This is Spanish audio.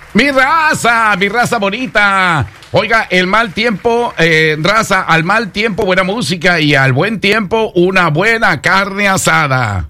Mi raza bonita. Oiga, el mal tiempo, raza, al mal tiempo buena música y al buen tiempo una buena carne asada.